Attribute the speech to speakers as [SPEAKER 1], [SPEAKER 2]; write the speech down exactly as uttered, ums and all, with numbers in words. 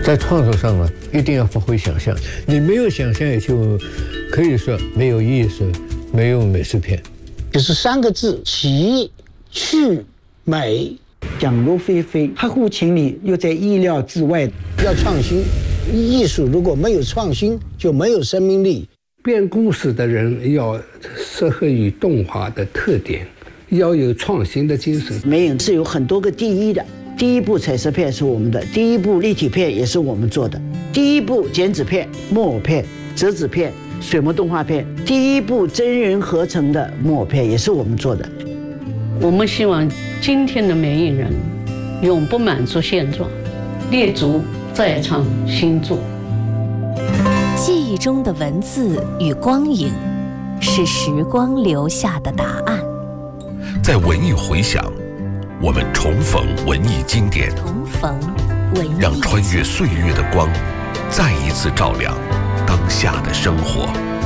[SPEAKER 1] 在创作上啊，一定要发挥想象。你没有想象，也就可以说没有艺术，没有美术片。
[SPEAKER 2] 就是三个字：奇、趣、美。讲入非非，合乎情理，又在意料之外。要创新，艺术如果没有创新，就没有生命力。
[SPEAKER 3] 编故事的人要适合于动画的特点，要有创新的精神。
[SPEAKER 2] 美影是有很多个第一的。第一部彩色片是我们的，第一部立体片也是我们做的，第一部剪纸片、木偶片、折纸片、水墨动画片，第一部真人合成的木偶片也是我们做的。
[SPEAKER 4] 我们希望今天的美影人永不满足现状，立足再创新作。
[SPEAKER 5] 记忆中的文字与光影，是时光留下的答案。
[SPEAKER 6] 在文艺回响，我们重逢文艺经典，
[SPEAKER 5] 重逢文艺，
[SPEAKER 6] 让穿越岁月的光再一次照亮当下的生活。